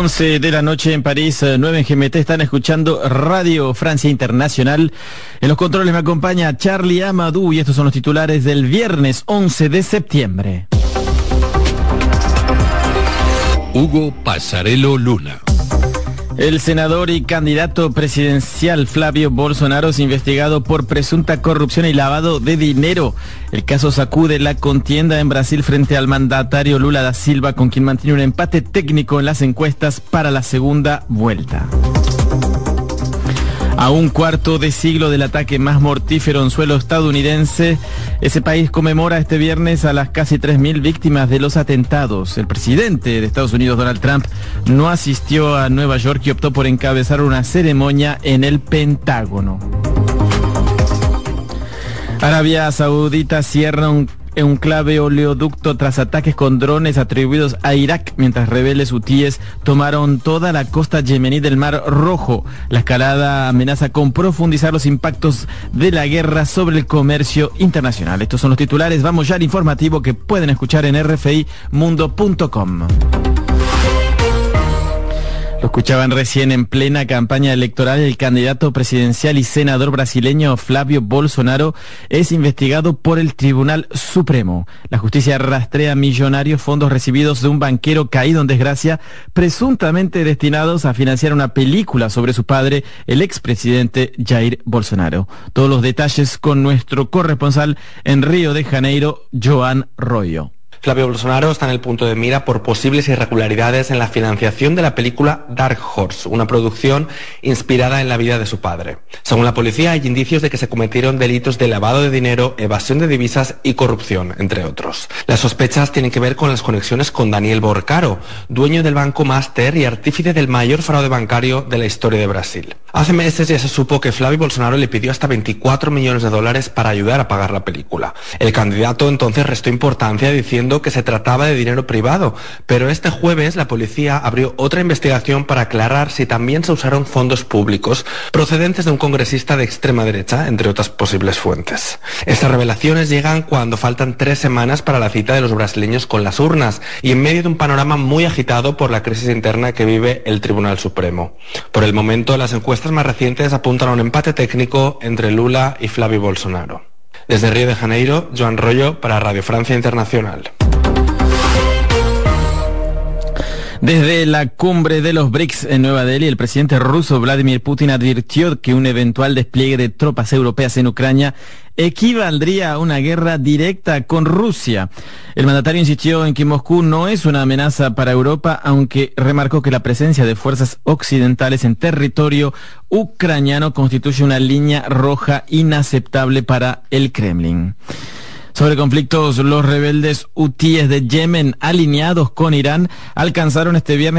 11 de la noche en París, 9 en GMT, están escuchando Radio Francia Internacional. En los controles me acompaña Charlie Amadou y estos son los titulares del viernes 11 de septiembre. Hugo Passarello Luna. El senador y candidato presidencial Flavio Bolsonaro es investigado por presunta corrupción y lavado de dinero. El caso sacude la contienda en Brasil frente al mandatario Lula da Silva, con quien mantiene un empate técnico en las encuestas para la segunda vuelta. A un cuarto de siglo del ataque más mortífero en suelo estadounidense, ese país conmemora este viernes a las casi 3.000 víctimas de los atentados. El presidente de Estados Unidos, Donald Trump, no asistió a Nueva York y optó por encabezar una ceremonia en el Pentágono. Arabia Saudita cierra un clave oleoducto tras ataques con drones atribuidos a Irak, mientras rebeldes hutíes tomaron toda la costa yemení del Mar Rojo. La escalada amenaza con profundizar los impactos de la guerra sobre el comercio internacional. Estos son los titulares. Vamos ya al informativo que pueden escuchar en rfimundo.com. Lo escuchaban recién. En plena campaña electoral, el candidato presidencial y senador brasileño Flavio Bolsonaro es investigado por el Tribunal Supremo. La justicia rastrea millonarios fondos recibidos de un banquero caído en desgracia, presuntamente destinados a financiar una película sobre su padre, el expresidente Jair Bolsonaro. Todos los detalles con nuestro corresponsal en Río de Janeiro, Joan Royo. Flavio Bolsonaro está en el punto de mira por posibles irregularidades en la financiación de la película Dark Horse, una producción inspirada en la vida de su padre. Según la policía, hay indicios de que se cometieron delitos de lavado de dinero, evasión de divisas y corrupción, entre otros. Las sospechas tienen que ver con las conexiones con Daniel Borcaro, dueño del Banco Master y artífice del mayor fraude bancario de la historia de Brasil. Hace meses ya se supo que Flavio Bolsonaro le pidió hasta $24 millones para ayudar a pagar la película. El candidato entonces restó importancia diciendo que se trataba de dinero privado, pero este jueves la policía abrió otra investigación para aclarar si también se usaron fondos públicos procedentes de un congresista de extrema derecha, entre otras posibles fuentes. Estas revelaciones llegan cuando faltan 3 semanas para la cita de los brasileños con las urnas y en medio de un panorama muy agitado por la crisis interna que vive el Tribunal Supremo. Por el momento, las encuestas más recientes apuntan a un empate técnico entre Lula y Flavio Bolsonaro. Desde Río de Janeiro, Joan Royo para Radio Francia Internacional. Desde la cumbre de los BRICS en Nueva Delhi, el presidente ruso Vladimir Putin advirtió que un eventual despliegue de tropas europeas en Ucrania equivaldría a una guerra directa con Rusia. El mandatario insistió en que Moscú no es una amenaza para Europa, aunque remarcó que la presencia de fuerzas occidentales en territorio ucraniano constituye una línea roja inaceptable para el Kremlin. Sobre conflictos, los rebeldes hutíes de Yemen, alineados con Irán, alcanzaron este viernes